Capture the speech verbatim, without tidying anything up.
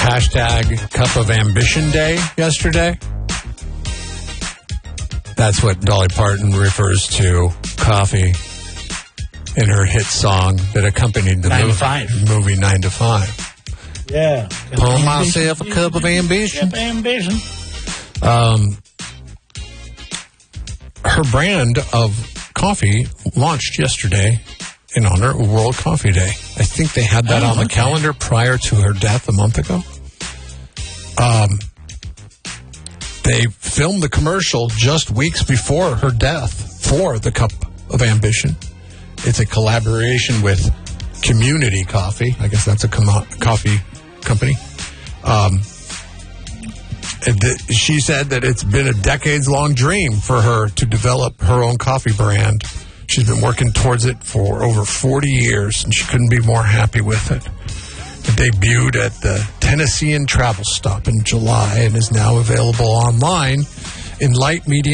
hashtag Cup of Ambition Day yesterday. That's what Dolly Parton refers to coffee in her hit song that accompanied the Nine to movie, Five. movie Nine to Five. Yeah. Pour myself a cup of ambition. Cup of ambition. Um, her brand of coffee launched yesterday in honor of World Coffee Day. I think they had that Oh, on the okay. calendar prior to her death a month ago. Um, they filmed the commercial just weeks before her death for the Cup of Ambition. It's a collaboration with Community Coffee. I guess that's a com- coffee company. Um, th- she said that it's been a decades-long dream for her to develop her own coffee brand. She's been working towards it for over forty years, and she couldn't be more happy with it. It debuted at the Tennessean Travel Stop in July and is now available online in light, medium,